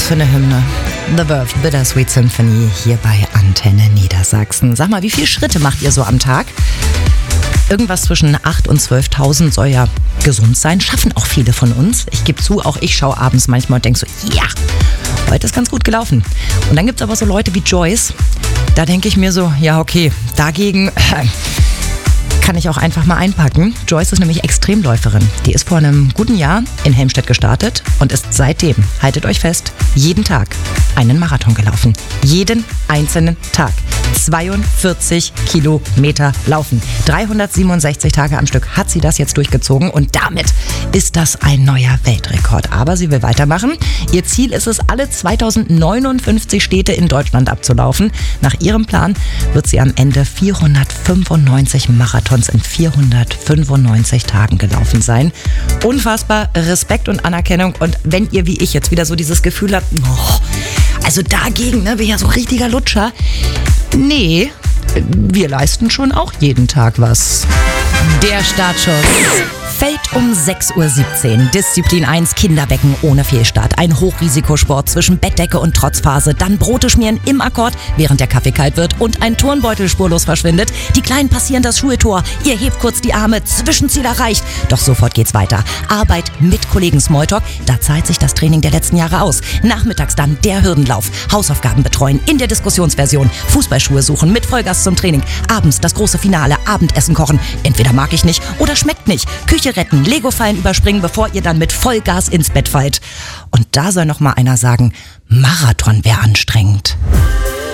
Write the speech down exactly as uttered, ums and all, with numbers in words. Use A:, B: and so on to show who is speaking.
A: für eine Hymne? The Verve Bittersweet Symphony hier bei Antenne Niedersachsen. Sag mal, wie viele Schritte macht ihr so am Tag? Irgendwas zwischen acht und zwölftausend soll ja gesund sein. Schaffen auch viele von uns. Ich gebe zu, auch ich schaue abends manchmal und denke so, ja, heute ist ganz gut gelaufen. Und dann gibt es aber so Leute wie Joyce. Da denke ich mir so, ja okay, dagegen äh, kann ich auch einfach mal einpacken. Joyce ist nämlich Extremläuferin. Die ist vor einem guten Jahr in Helmstedt gestartet und ist seitdem, haltet euch fest, jeden Tag einen Marathon gelaufen. Jeden einzelnen Tag. zweiundvierzig Kilometer laufen. dreihundertsiebenundsechzig Tage am Stück hat sie das jetzt durchgezogen und damit ist das ein neuer Weltrekord. Aber sie will weitermachen. Ihr Ziel ist es, alle zweitausendneunundfünfzig Städte in Deutschland abzulaufen. Nach ihrem Plan wird sie am Ende vierhundertfünfundneunzig Marathons in vierhundertfünfundneunzig Tagen gelaufen sein. Unfassbar, Respekt und Anerkennung. Und wenn ihr wie ich jetzt wieder so dieses Gefühl habt, oh, also dagegen, ne, bin ich ja so richtiger Lutscher. Nee, wir leisten schon auch jeden Tag was. Der Startschuss fällt um sechs Uhr siebzehn. Disziplin eins, Kinderbecken ohne Fehlstart. Ein Hochrisikosport zwischen Bettdecke und Trotzphase. Dann Brote schmieren im Akkord, während der Kaffee kalt wird und ein Turnbeutel spurlos verschwindet. Die Kleinen passieren das Schuhetor. Ihr hebt kurz die Arme, Zwischenziel erreicht. Doch sofort geht's weiter. Arbeit mit Kollegen Smalltalk. Da zahlt sich das Training der letzten Jahre aus. Nachmittags dann der Hürdenlauf. Hausaufgaben betreuen in der Diskussionsversion. Fußballschuhe suchen mit Vollgas zum Training. Abends das große Finale. Abendessen kochen. Entweder mag ich nicht oder schmeckt nicht. Küche retten, Lego-Fallen überspringen, bevor ihr dann mit Vollgas ins Bett fallt. Und da soll noch mal einer sagen, Marathon wäre anstrengend.